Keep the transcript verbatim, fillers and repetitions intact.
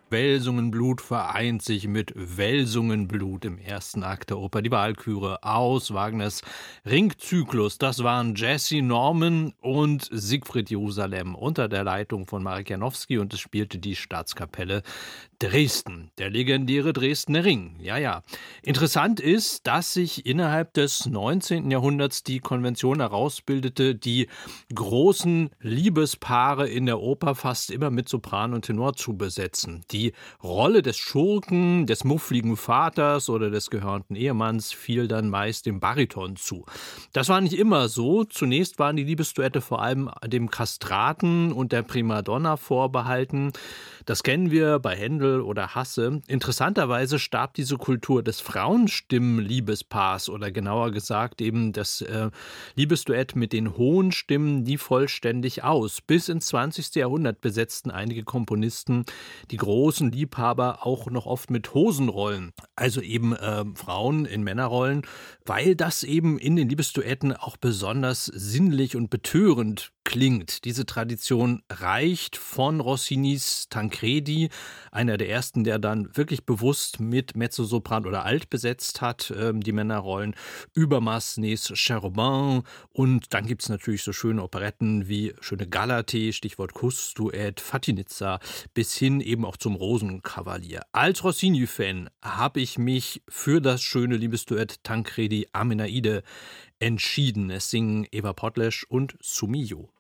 Welsungenblut vereint sich mit Welsungenblut im ersten Akt der Oper Die Walküre aus Wagners Ringzyklus. Das waren Jessye Norman und Siegfried Jerusalem unter der Leitung von Marek Janowski, und es spielte die Staatskapelle Dresden, der legendäre Dresdner Ring. Ja, ja. Interessant ist, dass sich innerhalb des neunzehnten Jahrhunderts die Konvention herausbildete, die großen Liebespaare in der Oper fast immer mit Sopran und Tenor zu besetzen. Die Rolle des Schurken, des muffligen Vaters oder des gehörnten Ehemanns fiel dann meist dem Bariton zu. Das war nicht immer so. Zunächst waren die Liebesduette vor allem dem Kastraten und der Primadonna vorbehalten. Das kennen wir bei Händel oder Hasse. Interessanterweise starb diese Kultur des Frauenstimmen-Liebespaars oder genauer gesagt eben das äh, Liebesduett mit den hohen Stimmen nie vollständig aus. Bis ins zwanzigste Jahrhundert besetzten einige Komponisten die großen Liebhaber auch noch oft mit Hosenrollen, also eben äh, Frauen in Männerrollen, weil das eben in den Liebesduetten auch besonders sinnlich und betörend klingt. Diese Tradition reicht von Rossinis Tancredi, einer der ersten, der dann wirklich bewusst mit Mezzosopran oder Alt besetzt hat, ähm, die Männerrollen, über Massenets Cherubin, und dann gibt es natürlich so schöne Operetten wie Schöne Galathee, Stichwort Kussduett, Fatinizza, bis hin eben auch zum Rosenkavalier. Als Rossini-Fan habe ich mich für das schöne Liebesduett Tancredi Amenaide entschieden. Es singen Eva Potlesch und Sumio.